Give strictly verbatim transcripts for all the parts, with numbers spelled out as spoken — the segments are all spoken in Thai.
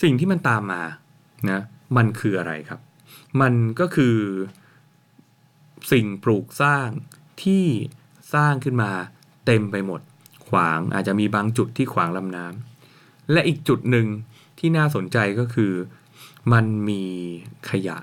สิ่งที่มันตามมานะมันคืออะไรครับมันก็คือสิ่งปลูกสร้างที่สร้างขึ้นมาเต็มไปหมดขวางอาจจะมีบางจุดที่ขวางลำน้ำและอีกจุดหนึ่งที่น่าสนใจก็คือมันมีขยะ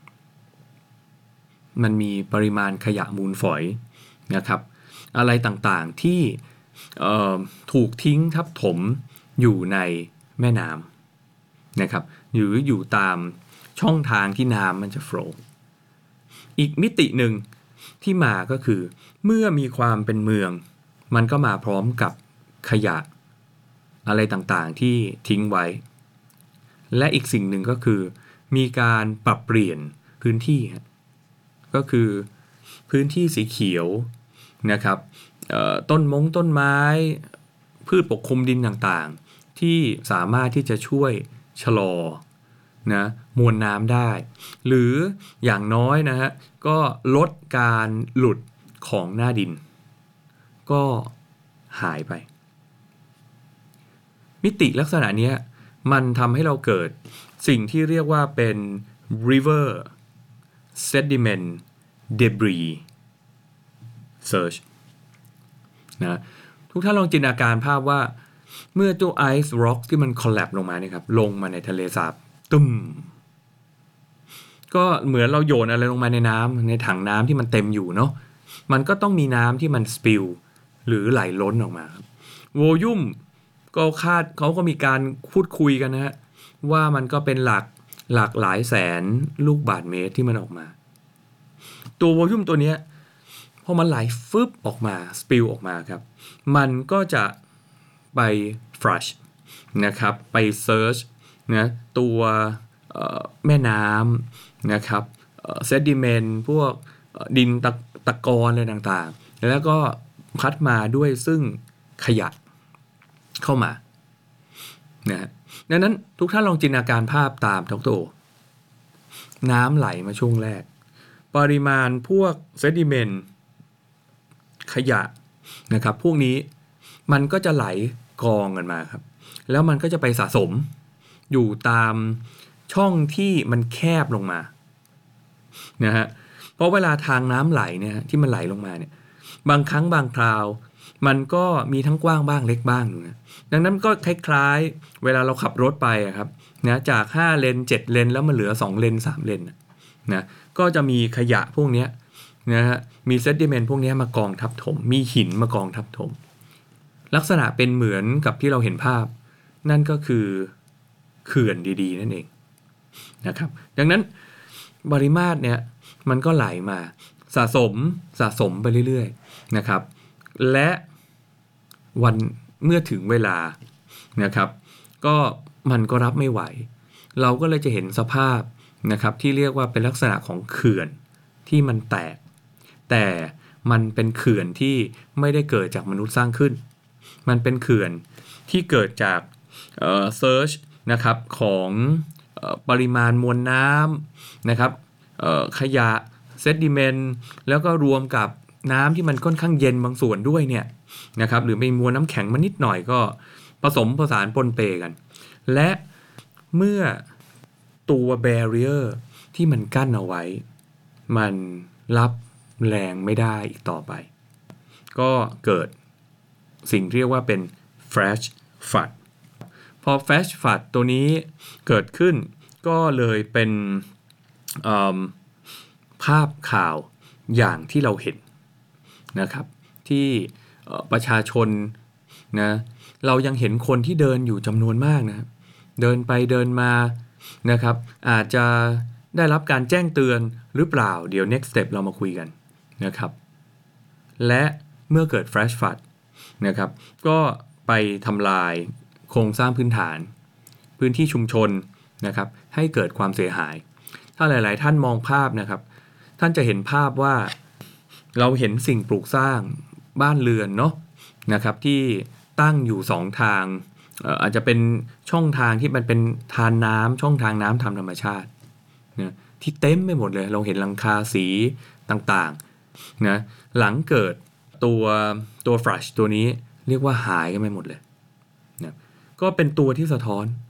มันมีปริมาณขยะมูลฝอยนะครับอะไรต่างๆที่ถูกทิ้งทับถมอยู่ในแม่น้ำนะครับหรืออยู่ตามช่องทางที่น้ำมันจะโฟลว์อีกมิติหนึ่งที่มาก็คือเมื่อมีความเป็นเมืองมันก็มาพร้อมกับขยะอะไรต่างๆที่ทิ้งไว้และอีกสิ่งหนึ่งก็คือมีการปรับเปลี่ยนพื้นที่ก็คือพื้นที่สีเขียวนะครับต้นมงต้นไม้พืชปกคลุมดินต่างๆที่สามารถที่จะช่วยชะลอนะมวลน้ำได้หรืออย่างน้อยนะฮะก็ลดการหลุดของหน้าดินก็หายไปมิติลักษณะนี้มันทำให้เราเกิดสิ่งที่เรียกว่าเป็น river sediment debris search นะทุกท่านลองจินตนาการภาพว่าเมื่อตัวไอซ์ร็อกที่มันคอลแลปลงมาเนี่ยครับลงมาในทะเลสาบตึ้มก็เหมือนเราโยนอะไรลงมาในน้ำในถังน้ำที่มันเต็มอยู่เนาะมันก็ต้องมีน้ำที่มันสปิลหรือไหลล้นออกมาครับโวลุ่มก็คาดเขาก็มีการพูดคุยกันนะฮะว่ามันก็เป็นหลักหลักหลายแสนลูกบาศก์เมตรที่มันออกมาตัวโวลุ่มตัวเนี้ยพอมันไหลฟึบออกมาสปิลออกมาครับมันก็จะไป flush นะครับไป search นะตัวแม่น้ำนะครับเซดิเมนต์พวกดินตะตะกอนอะไรต่างๆแล้วก็พัดมาด้วยซึ่งขยะเข้ามานะดังนั้นทุกท่านลองจินตนาการภาพตามดร.น้ำไหลมาช่วงแรกปริมาณพวกเซดิเมนต์ขยะนะครับพวกนี้มันก็จะไหลกองกันมาครับแล้วมันก็จะไปสะสมอยู่ตามช่องที่มันแคบลงมานะฮะเพราะเวลาทางน้ำไหลเนี่ยที่มันไหลลงมาเนี่ยบางครั้งบางคราวมันก็มีทั้งกว้างบ้างเล็กบ้างอยู่นะดังนั้นก็คล้ายๆเวลาเราขับรถไปครับนะจากห้าเลนเจ็ดเลนแล้วมันเหลือสองเลนสามเลนนะก็จะมีขยะพวกนี้นะฮะมีเซดิเมนต์พวกนี้มากองทับถมมีหินมากองทับถมลักษณะเป็นเหมือนกับที่เราเห็นภาพนั่นก็คือเขื่อนดีๆนั่นเองนะครับดังนั้นปริมาตรเนี่ยมันก็ไหลมาสะสมสะสมไปเรื่อยๆนะครับและวันเมื่อถึงเวลานะครับก็มันก็รับไม่ไหวเราก็เลยจะเห็นสภาพนะครับที่เรียกว่าเป็นลักษณะของเขื่อนที่มันแตกแต่มันเป็นเขื่อนที่ไม่ได้เกิดจากมนุษย์สร้างขึ้นมันเป็นเขื่อนที่เกิดจากเอ่อ search นะครับของเอ่อปริมาณมวลน้ำนะครับเอ่อขยะเซดิเมนต์แล้วก็รวมกับน้ำที่มันค่อนข้างเย็นบางส่วนด้วยเนี่ยนะครับหรือมีมวลน้ำแข็งมานิดหน่อยก็ผสมผสานปนเปกันและเมื่อตัวแบเรียร์ที่มันกั้นเอาไว้มันรับแรงไม่ได้อีกต่อไปก็เกิดสิ่งเรียกว่าเป็น flash flood พอ flash flood ตัวนี้เกิดขึ้นก็เลยเป็นภาพข่าวอย่างที่เราเห็นนะครับที่ประชาชนนะเรายังเห็นคนที่เดินอยู่จำนวนมากนะเดินไปเดินมานะครับอาจจะได้รับการแจ้งเตือนหรือเปล่าเดี๋ยว next step เรามาคุยกันนะครับและเมื่อเกิด flash flood นะครับก็ไปทำลายโครงสร้างพื้นฐานพื้นที่ชุมชนนะครับให้เกิดความเสียหายถ้าหลายๆท่านมองภาพนะครับท่านจะเห็นภาพว่าเราเห็นสิ่งปลูกสร้างบ้านเรือนเนาะนะครับที่ตั้งอยู่สองทางอาจจะเป็นช่องทางที่มันเป็นทานน้ำช่องทางน้ำทำธรรมชาตินะที่เต็มไปหมดเลยเราเห็นหลังคาสีต่างๆนะหลังเกิดตัวตัว flush ตัวนี้เรียกว่าหายกันไปหมดเลยนะก็เป็นตัวที่สะท้อน